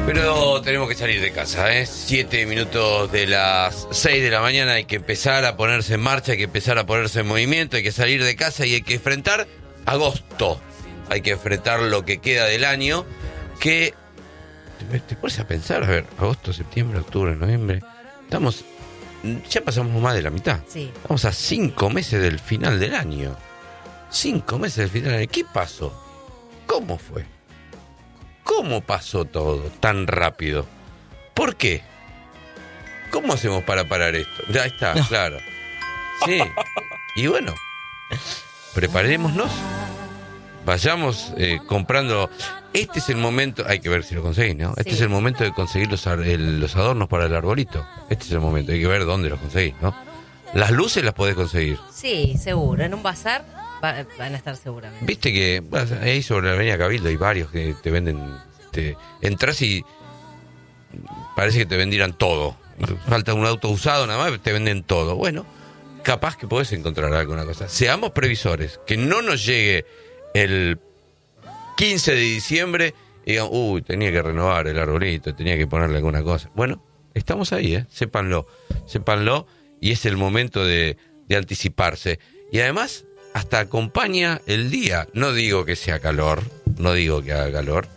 Pero tenemos que salir de casa, 7 minutos de las 6 de la mañana, hay que empezar a ponerse en marcha, hay que empezar a ponerse en movimiento, hay que salir de casa y hay que enfrentar agosto. Hay que enfrentar lo que queda del año, que te pones a pensar, a ver, agosto, septiembre, octubre, noviembre, ya pasamos más de la mitad. Sí. Estamos a 5 meses del final del año. 5 meses del final del año. ¿Qué pasó? ¿Cómo fue? ¿Cómo pasó todo tan rápido? ¿Por qué? ¿Cómo hacemos para parar esto? Ya está, claro. Sí. Y bueno, preparémonos. Vayamos comprando. Este es el momento. Hay que ver si lo conseguís, ¿no? Este es el momento de conseguir los adornos para el arbolito. Este es el momento. Hay que ver dónde los conseguís, ¿no? Las luces las podés conseguir. Sí, seguro. En un bazar van a estar seguramente. Viste que ahí sobre la avenida Cabildo hay varios que te venden. Entras y parece que te vendieran todo. Falta un auto usado, nada más, te venden todo. Bueno, capaz que podés encontrar alguna cosa. Seamos previsores. Que no nos llegue el 15 de diciembre y digan, tenía que renovar el arbolito, tenía que ponerle alguna cosa. Bueno, estamos ahí, sépanlo, y es el momento de anticiparse. Y además, hasta acompaña el día. No digo que sea calor, no digo que haga calor,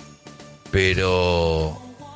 pero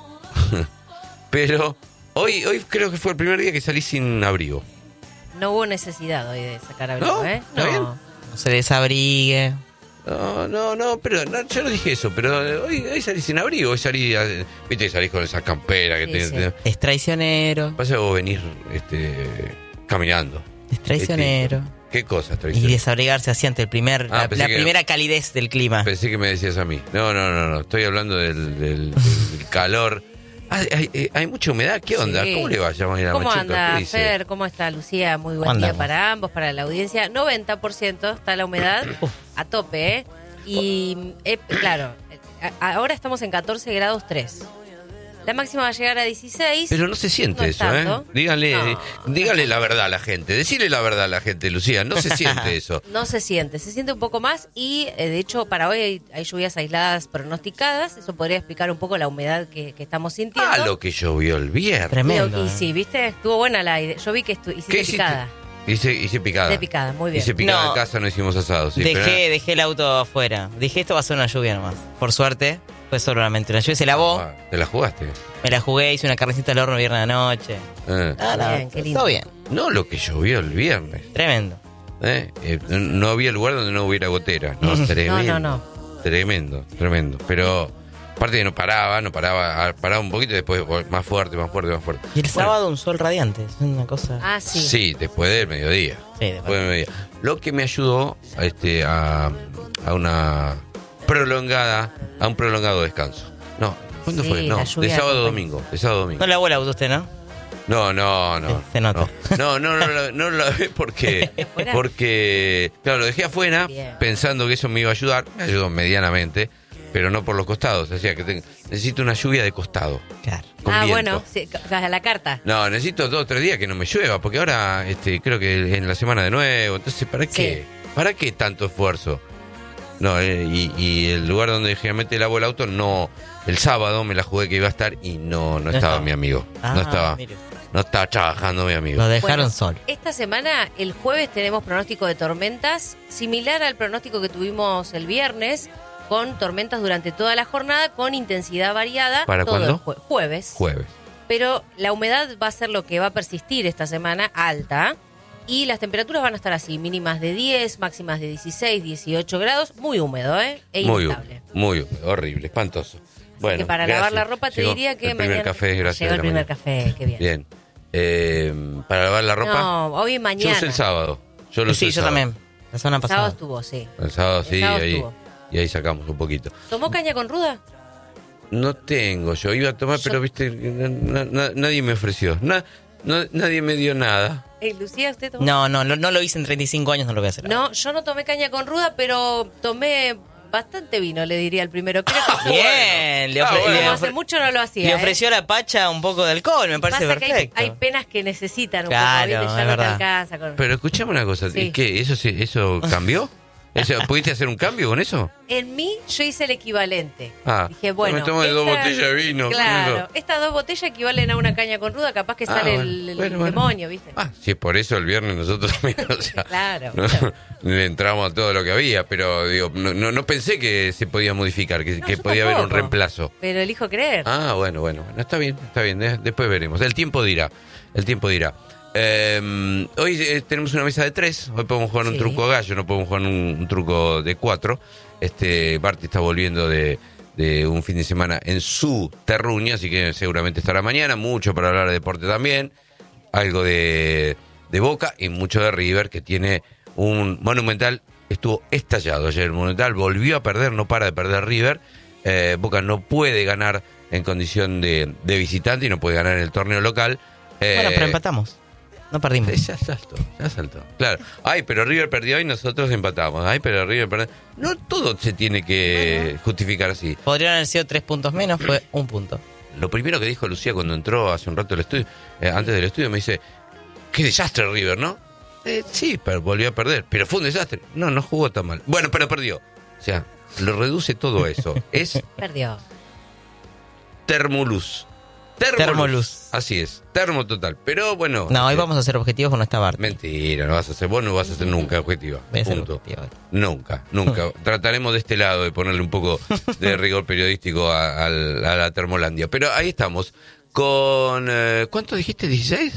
hoy creo que fue el primer día que salí sin abrigo. No hubo necesidad hoy de sacar abrigo, ¿No? ¿Está bien? No se desabrigue. No, pero yo no dije eso, pero hoy salí sin abrigo, hoy viste, salís con esa campera que Sí. Es traicionero. Pasa que vos venís caminando. Es traicionero. ¿Qué cosa Y traicionero? desabrigarse así ante la primera calidez del clima. Pensé que me decías a mí. No, estoy hablando del calor. Hay mucha humedad, ¿qué onda? Sí. ¿Cómo le va a llamar a ¿Cómo Macheto? anda, ¿Qué dice? Fer? ¿Cómo está, Lucía? Muy buen ¿Cómo día andamos? para ambos, para la audiencia. 90% está la humedad a tope, ¿eh? Y, claro, ahora estamos en 14 grados 3. La máxima va a llegar a 16. Pero no se siente No es eso, tanto. Dígale la verdad a la gente. Decile la verdad a la gente, Lucía. No se siente eso. No se siente un poco más y de hecho para hoy hay lluvias aisladas pronosticadas, eso podría explicar un poco la humedad que estamos sintiendo. Lo que llovió el viernes. Tremendo. Y sí, ¿viste? Estuvo buena la idea. Yo vi que hiciste ¿Qué hiciste? picada. Hice picada. De picada, muy bien. Hice picada No. en casa, no hicimos asado. Sí, Dejé el auto afuera. Dije, esto va a ser una lluvia nomás. Por suerte, fue solamente una lluvia. Se lavó. ¿Te la jugaste? Me la jugué, hice una carnecita al horno viernes a la noche. Bien, qué lindo. Todo bien. No lo que llovió el viernes. Tremendo. No había lugar donde no hubiera gotera. No, tremendo. No. Tremendo. Pero aparte que no paraba un poquito y después más fuerte. Y el sábado un sol radiante. Es una cosa. Ah, sí. Sí, después del mediodía. Sí, después. Del mediodía. Lo que me ayudó a un prolongado descanso. No, ¿cuándo Sí, fue? No, la lluvia de sábado a acompaña. domingo. No lavó el auto usted, ¿no? No. Se nota. No lo lavé porque claro, lo dejé afuera Bien. pensando que eso me iba a ayudar. Me ayudó medianamente, pero no por los costados. O sea que necesito una lluvia de costado. Claro. Con viento. Bueno, sí, a la carta. No, necesito 2 o 3 días que no me llueva, porque ahora creo que en la semana de nuevo. Entonces, ¿para qué? ¿Para qué tanto esfuerzo? No, y el lugar donde generalmente lavo el auto, no. El sábado me la jugué que iba a estar y no estaba mi amigo. Mire. No estaba trabajando mi amigo. Lo dejaron Bueno, sol. Esta semana, el jueves, tenemos pronóstico de tormentas, similar al pronóstico que tuvimos el viernes, con tormentas durante toda la jornada, con intensidad variada. ¿Para todo cuándo? el jueves. Jueves. Pero la humedad va a ser lo que va a persistir esta semana, alta. Y las temperaturas van a estar así, mínimas de 10, máximas de 16, 18 grados. Muy húmedo, E Muy inestable. húmedo, horrible, espantoso. Bueno, Que para lavar la ropa te Llegó diría que el primer mañana... café, gracias. Llegó de el la primer mañana. café, qué bien. Bien. Para lavar la ropa. No, hoy y mañana. Yo usé el sábado. Yo lo usé Sí, el yo sábado. también. La semana El pasada. sábado estuvo, sí. El sábado sí, El sábado ahí, estuvo. y ahí sacamos un poquito. ¿Tomó caña con ruda? No tengo, yo iba a tomar, pero viste, nadie me ofreció. Nadie me dio nada. Lucía, ¿usted tomó? No lo hice en 35 años, no lo voy a hacer. No, yo no tomé caña con ruda, pero tomé bastante vino, le diría el primero. Creo que Bien, como hace mucho no lo hacía. le ofreció a la Pacha un poco de alcohol, me parece Pasa que perfecto. hay penas que necesitan un Claro, poco, ¿viste? Ya es no te verdad. alcanza. Pero escuchame una cosa, Sí. ¿qué? ¿Eso cambió? ¿Pudiste hacer un cambio con eso? En mí, yo hice el equivalente. Ah, Dije, bueno. me tomé 2 botellas de vino. Claro, estas 2 botellas equivalen a una caña con ruda, capaz que sale el demonio, ¿viste? Si es por eso el viernes nosotros también, o sea, Claro. le entramos a todo lo que había, pero digo, no pensé que se podía modificar, que Yo podía haber un tampoco, reemplazo. Pero elijo creer. Bueno, está bien, después veremos. El tiempo dirá. Hoy tenemos una mesa de 3, hoy podemos jugar un truco gallo, no podemos jugar un truco de 4. Barty está volviendo de un fin de semana en su terruña, así que seguramente estará mañana, mucho para hablar de deporte también, algo de Boca y mucho de River, que tiene un Monumental, estuvo estallado ayer el Monumental, volvió a perder, no para de perder River. Boca no puede ganar en condición de visitante y no puede ganar en el torneo local. Bueno, pero empatamos. No perdimos. Ya saltó. Claro. Pero River perdió y nosotros empatamos. Pero River perdió. No todo se tiene que justificar así. Podrían haber sido 3 puntos menos, fue 1 punto. Lo primero que dijo Lucía cuando entró hace un rato al estudio, antes del estudio, me dice, qué desastre River, ¿no? Sí, pero volvió a perder. Pero fue un desastre. No jugó tan mal. Bueno, pero perdió. O sea, lo reduce todo eso. Perdió. Termoluz. Así es, termo total. Pero bueno. No, hoy vamos a ser objetivos con esta parte. Mentira, no vas a ser. Vos no vas a ser nunca objetiva. Voy a ser Punto. objetiva. Nunca. Trataremos de este lado de ponerle un poco de rigor periodístico a la Termolandia. Pero ahí estamos. Con. ¿Cuánto dijiste? ¿16?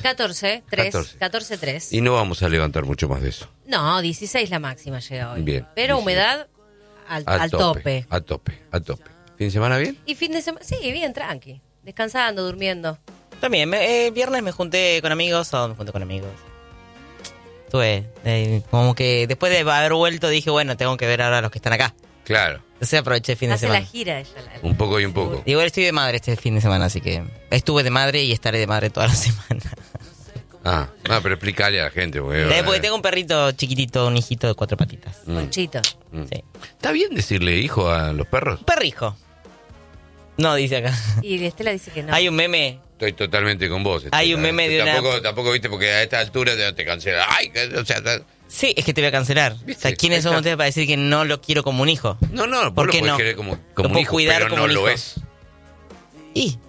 14-3. Y no vamos a levantar mucho más de eso. No, 16 la máxima llega hoy. Bien. Pero 16. humedad al tope. A tope. ¿Fin de semana bien? Y fin de semana, sí, bien, tranqui. Descansando, durmiendo. También, viernes me junté con amigos, sábado me junté con amigos. Estuve, como que después de haber vuelto dije, bueno, tengo que ver ahora a los que están acá. Claro. Entonces aproveché el fin de Hace semana. la gira ella. Un poco y un poco. Igual estoy de madre este fin de semana, así que estuve de madre y estaré de madre toda la semana. Pero explícale a la gente. Porque tengo un perrito chiquitito, un hijito de 4 patitas. Conchito. Sí. ¿Está bien decirle hijo a los perros? Perrijo. No, dice acá. Y Estela dice que no. Hay un meme. Estoy totalmente con vos. Hay un meme de Tampoco viste, porque a esta altura te cancela. Sí, es que te voy a cancelar. ¿Viste? O sea, ¿quiénes son ustedes para decir que no lo quiero como un hijo? No, vos ¿Por lo qué podés no? querer como Lo un puedo hijo, cuidar pero como no un lo hijo. es. ¿Y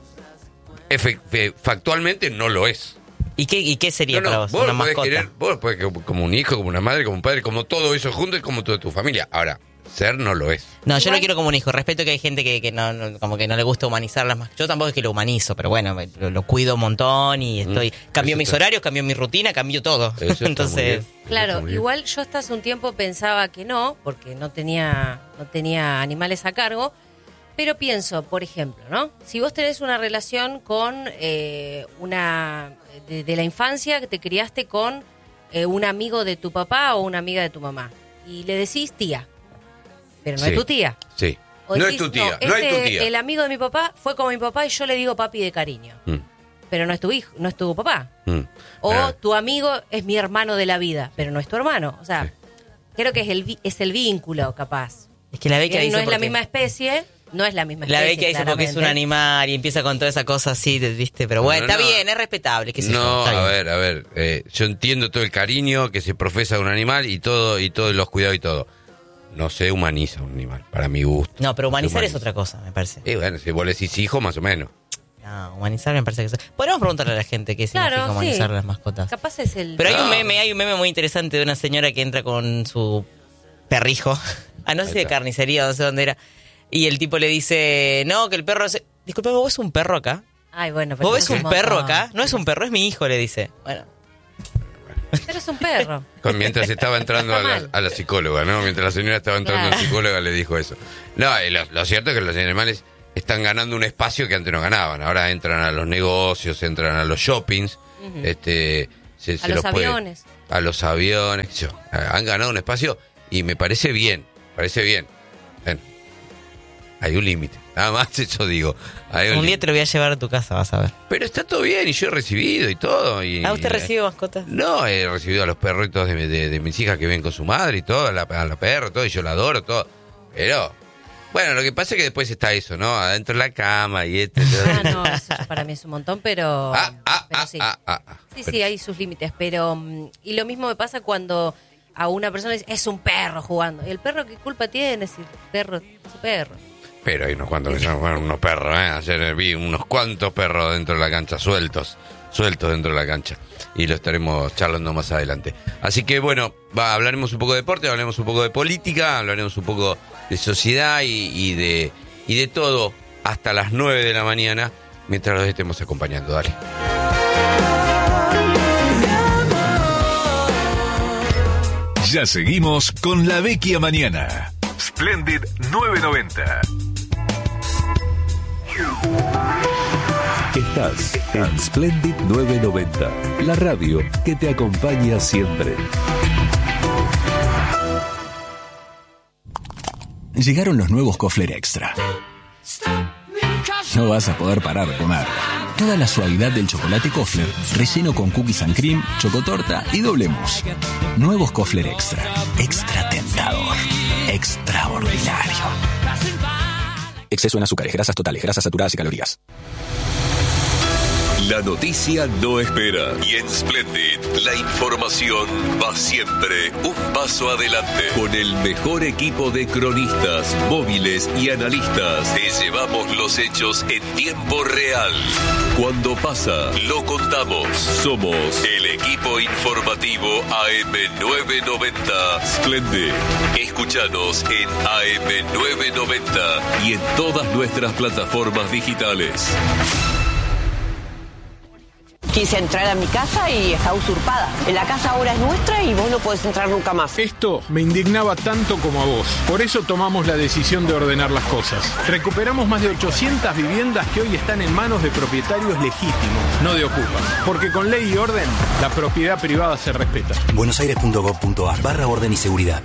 Factualmente no lo es. ¿Y qué sería para vos? Vos Una lo podés mascota. querer, vos lo podés querer como un hijo, como una madre, como un padre, como todo eso junto y como toda tu familia. Ahora, ser no lo es. No, yo lo quiero como un hijo. Respeto que hay gente que no, como que no le gusta humanizar las mascotas. Yo tampoco es que lo humanizo, pero bueno, lo cuido un montón y cambio mis horarios, cambio mi rutina, cambio todo. Entonces, Claro, igual yo hasta hace un tiempo pensaba que no, porque no tenía animales a cargo, pero pienso, por ejemplo, ¿no? Si vos tenés una relación con de la infancia que te criaste con un amigo de tu papá o una amiga de tu mamá, y le decís tía, pero no es tu tía. Sí. O No decís, es tu tía, no es tu tía. El amigo de mi papá fue como mi papá y yo le digo papi de cariño. Pero no es tu hijo, no es tu papá. O tu amigo es mi hermano de la vida, pero no es tu hermano. O sea, creo que es el vínculo, capaz. es que la beca dice No es la porque- misma especie, no es la misma La especie. beca dice porque es un claramente. animal y empieza con toda esa cosa así, ¿viste? Pero bueno, No, está no. bien, es respetable. Qué sé yo, No, está a bien. ver, yo entiendo todo el cariño que se profesa de un animal y todos los cuidados y todo. No se humaniza un animal, para mi gusto. No, pero humanizar Se es otra cosa, me parece. Y bueno, si vos le decís hijo, más o menos. No, humanizar me parece que es... Podríamos preguntarle a la gente qué Claro, significa sí. humanizar las mascotas. Capaz es el... Pero No. hay un meme muy interesante de una señora que entra con su perrijo. No sé si de está. carnicería, no sé dónde era. Y el tipo le dice, no, que el perro... Disculpe, ¿vos ves un perro acá? Ay, bueno, pero ¿Vos ves eso es un perro montón. acá? No es un perro, es mi hijo, le dice. Bueno, Pero es un perro. Mientras estaba entrando Está mal. a la psicóloga, ¿no? Mientras la señora estaba entrando a la Claro. psicóloga le dijo eso. No, y lo cierto es que los animales están ganando un espacio que antes no ganaban. Ahora entran a los negocios, entran a los shoppings, se A los puede- aviones. a los aviones, qué sé yo. Han ganado un espacio y me parece bien, Bueno, hay un límite, nada más eso digo. Hay un día límite. te lo voy a llevar a tu casa, vas a ver. Pero está todo bien y yo he recibido y todo. ¿Usted recibe mascotas? No, he recibido a los perritos de mis hijas que ven con su madre y todo, a la perra, todo, y yo la adoro, todo. Pero, bueno, lo que pasa es que después está eso, ¿no? Adentro de la cama y Ah, no, eso ya para mí es un montón, pero sí. Sí, Pero- sí, hay sus límites, pero... Y lo mismo me pasa cuando a una persona y dice, es un perro jugando. ¿Y el perro qué culpa tiene si el perro es un perro? Pero hay unos cuantos que son unos perros, Ayer vi unos cuantos perros dentro de la cancha, sueltos dentro de la cancha. Y lo estaremos charlando más adelante. Así que bueno, hablaremos un poco de deporte, hablaremos un poco de política, hablaremos un poco de sociedad y de todo hasta las 9 de la mañana, mientras los estemos acompañando. Dale. Ya seguimos con La Vecchia Mañana. Splendid 990. Estás en Splendid 990, la radio que te acompaña siempre. Llegaron los nuevos Kofler Extra. No vas a poder parar de comer. Toda la suavidad del chocolate Kofler, relleno con cookies and cream, chocotorta y doble mousse. Nuevos Kofler Extra. Extra tentador. Extraordinario. Exceso en azúcares, grasas totales, grasas saturadas y calorías. La noticia no espera. Y en Splendid, la información va siempre un paso adelante. Con el mejor equipo de cronistas, móviles y analistas, te llevamos los hechos en tiempo real. Cuando pasa, lo contamos. Somos el equipo informativo AM990 Splendid. Escúchanos en AM990 y en todas nuestras plataformas digitales. Quise entrar a mi casa y está usurpada. La casa ahora es nuestra y vos no podés entrar nunca más. Esto me indignaba tanto como a vos. Por eso tomamos la decisión de ordenar las cosas. Recuperamos más de 800 viviendas que hoy están en manos de propietarios legítimos, no de ocupas. Porque con ley y orden, la propiedad privada se respeta. buenosaires.gov.ar/orden y seguridad.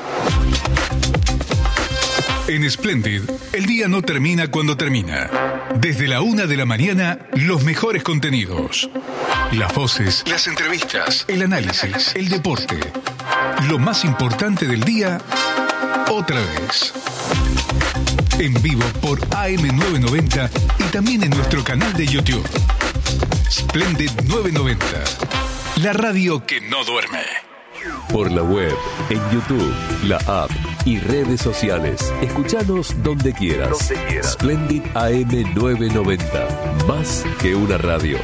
En Splendid, el día no termina cuando termina. Desde la 1 de la mañana, los mejores contenidos. Las voces, las entrevistas, el análisis, el deporte. Lo más importante del día, otra vez. En vivo por AM990 y también en nuestro canal de YouTube. Splendid 990. La radio que no duerme. Por la web, en YouTube, la app y redes sociales. Escuchanos donde quieras. Splendid AM990. Más que una radio.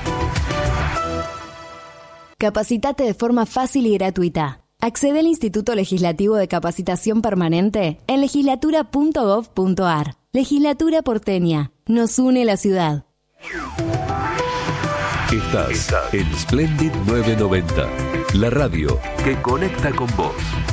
Capacitate de forma fácil y gratuita. Accede al Instituto Legislativo de Capacitación Permanente en legislatura.gov.ar. Legislatura porteña. Nos une la ciudad. Estás en Splendid 990, la radio que conecta con vos.